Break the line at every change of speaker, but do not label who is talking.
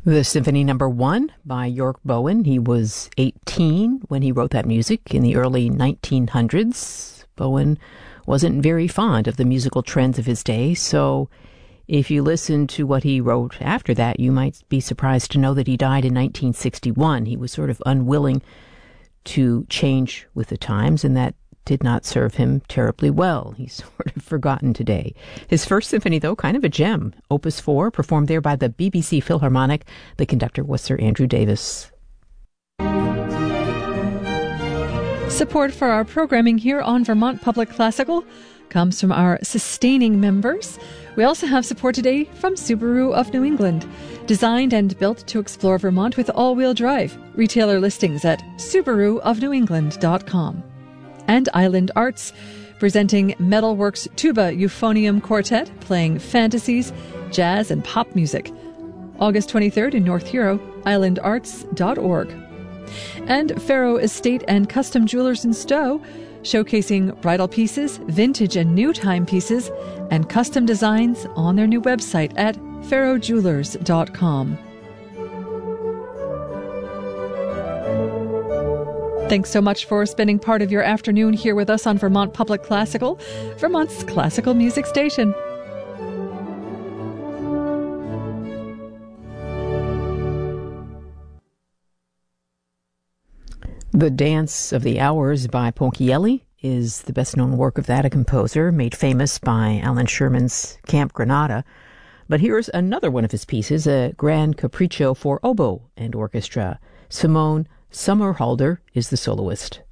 The Symphony Number 1 by York Bowen. He was 18 when he wrote that music in the early 1900s. Bowen wasn't very fond of the musical trends of his day, so if you listen to what he wrote after that, you might be surprised to know that he died in 1961. He was sort of unwilling to change with the times, and that did not serve him terribly well. He's sort of forgotten today. His first symphony, though, kind of a gem. Opus 4, performed there by the BBC Philharmonic. The conductor was Sir Andrew Davis.
Support for our programming here on Vermont Public Classical comes from our sustaining members. We also have support today from Subaru of New England, designed and built to explore Vermont with all-wheel drive. Retailer listings at subaruofnewengland.com. And Island Arts, presenting Metalworks Tuba Euphonium Quartet, playing fantasies, jazz, and pop music. August 23rd in North Hero, islandarts.org. And Faro Estate and Custom Jewelers in Stowe, showcasing bridal pieces, vintage and new timepieces, and custom designs on their new website at farojewelers.com. Thanks so much for spending part of your afternoon here with us on Vermont Public Classical, Vermont's classical music station.
The Dance of the Hours by Ponchielli is the best-known work of that composer, made famous by Alan Sherman's Camp Granada. But here's another one of his pieces, a Grand Capriccio for oboe and orchestra. Simone Sommerhalder is the soloist.